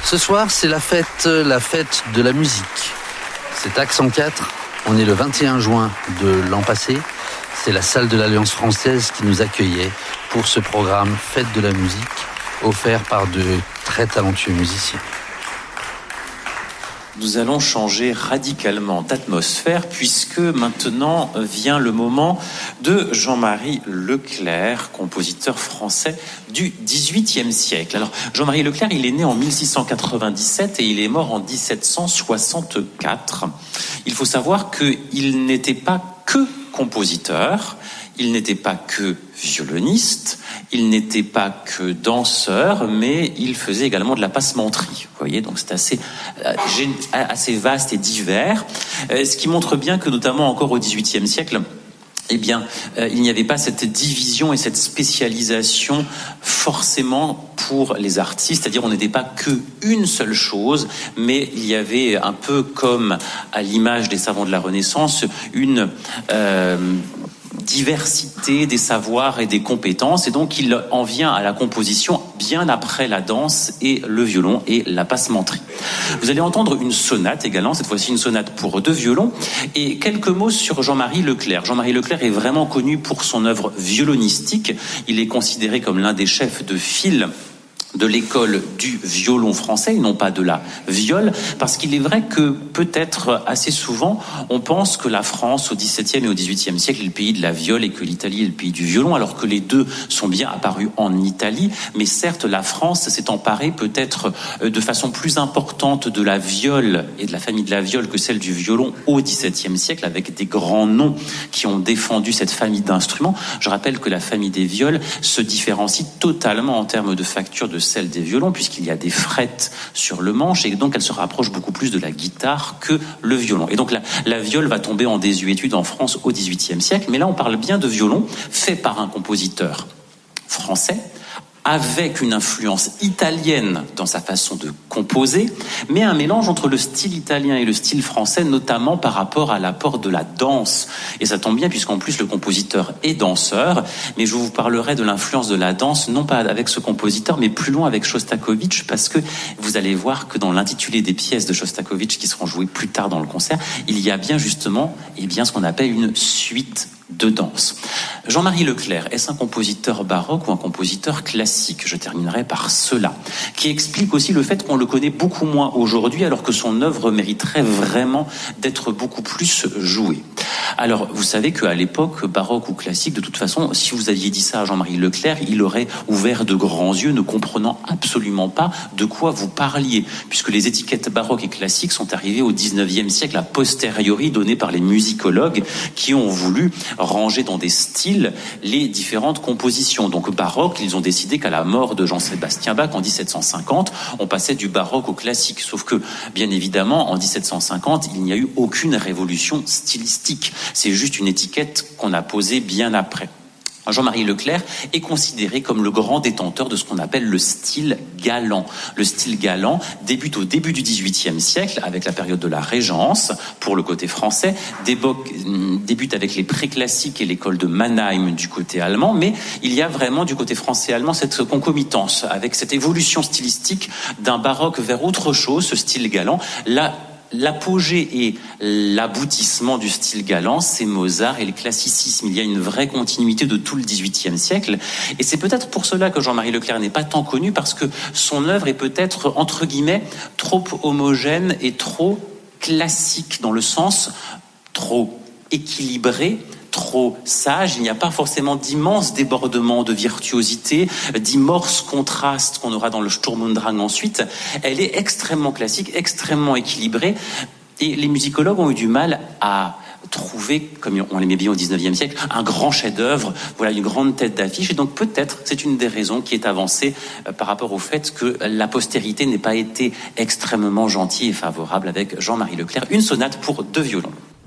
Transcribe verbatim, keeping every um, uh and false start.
Ce soir, c'est la fête, la fête de la musique. C'est Accent quatre. On est le vingt et un juin de l'an passé. C'est la salle de l'Alliance française qui nous accueillait pour ce programme Fête de la musique, offert par de très talentueux musiciens. Nous allons changer radicalement d'atmosphère puisque maintenant vient le moment de Jean-Marie Leclerc, compositeur français du dix-huitième siècle. Alors, Jean-Marie Leclerc, il est né en mille six cent quatre-vingt-dix-sept et il est mort en dix-sept cent soixante-quatre. Il faut savoir qu'il n'était pas que compositeur, il n'était pas que violoniste, il n'était pas que danseur, mais il faisait également de la passementerie. Vous voyez, donc c'est assez, assez vaste et divers, ce qui montre bien que notamment encore au dix-huitième siècle, eh bien, euh, il n'y avait pas cette division et cette spécialisation forcément pour les artistes, c'est-à-dire on n'était pas que une seule chose, mais il y avait un peu comme à l'image des savants de la Renaissance, une euh, diversité des savoirs et des compétences, et donc il en vient à la composition bien après la danse et le violon et la passementerie. Vous allez entendre une sonate également, cette fois-ci une sonate pour deux violons, et quelques mots sur Jean-Marie Leclerc. Jean-Marie Leclerc est vraiment connu pour son œuvre violonistique. Il est considéré comme l'un des chefs de file de l'école du violon français, et non pas de la viole, parce qu'il est vrai que peut-être assez souvent, on pense que la France au dix-septième et au dix-huitième siècle est le pays de la viole et que l'Italie est le pays du violon, alors que les deux sont bien apparus en Italie, mais certes la France s'est emparée peut-être de façon plus importante de la viole et de la famille de la viole que celle du violon au dix-septième siècle, avec des grands noms qui ont défendu cette famille d'instruments. Je rappelle que la famille des viols se différencie totalement en termes de facture de celle des violons, puisqu'il y a des frettes sur le manche, et donc elle se rapproche beaucoup plus de la guitare que le violon. Et donc la, la viole va tomber en désuétude en France au dix-huitième siècle, mais là on parle bien de violon fait par un compositeur français, avec une influence italienne dans sa façon de composer, mais un mélange entre le style italien et le style français, notamment par rapport à l'apport de la danse. Et ça tombe bien, puisqu'en plus le compositeur est danseur, mais je vous parlerai de l'influence de la danse, non pas avec ce compositeur, mais plus loin avec Shostakovich, parce que vous allez voir que dans l'intitulé des pièces de Shostakovich qui seront jouées plus tard dans le concert, il y a bien justement eh bien, ce qu'on appelle une suite de danse. Jean-Marie Leclerc, est-ce un compositeur baroque ou un compositeur classique? Je terminerai par cela, qui explique aussi le fait qu'on le connaît beaucoup moins aujourd'hui, alors que son œuvre mériterait vraiment d'être beaucoup plus jouée. Alors, vous savez qu'à l'époque, baroque ou classique, de toute façon, si vous aviez dit ça à Jean-Marie Leclerc, il aurait ouvert de grands yeux, ne comprenant absolument pas de quoi vous parliez, puisque les étiquettes baroques et classiques sont arrivées au dix-neuvième siècle, a posteriori, données par les musicologues qui ont voulu ranger dans des styles les différentes compositions. Donc baroque, ils ont décidé qu'à la mort de Jean-Sébastien Bach en dix-sept cent cinquante, on passait du baroque au classique. Sauf que, bien évidemment, en dix-sept cent cinquante, il n'y a eu aucune révolution stylistique. C'est juste une étiquette qu'on a posée bien après. Jean-Marie Leclerc est considéré comme le grand détenteur de ce qu'on appelle le style galant. Le style galant débute au début du dix-huitième siècle avec la période de la Régence pour le côté français, débute avec les préclassiques et l'école de Mannheim du côté allemand, mais il y a vraiment du côté français et allemand cette concomitance avec cette évolution stylistique d'un baroque vers autre chose, ce style galant. Là, l'apogée et l'aboutissement du style galant, c'est Mozart et le classicisme. Il y a une vraie continuité de tout le dix-huitième siècle. Et c'est peut-être pour cela que Jean-Marie Leclerc n'est pas tant connu, parce que son œuvre est peut-être, entre guillemets, trop homogène et trop classique, dans le sens trop équilibré, trop sage. Il n'y a pas forcément d'immenses débordements de virtuosité, d'immenses contrastes qu'on aura dans le Sturm und Drang ensuite. Elle est extrêmement classique, extrêmement équilibrée, et les musicologues ont eu du mal à trouver, comme on l'aimait bien au dix-neuvième siècle, un grand chef-d'œuvre, voilà, une grande tête d'affiche. Et donc peut-être, c'est une des raisons qui est avancée euh, par rapport au fait que la postérité n'ait pas été extrêmement gentille et favorable avec Jean-Marie Leclerc. Une sonate pour deux violons.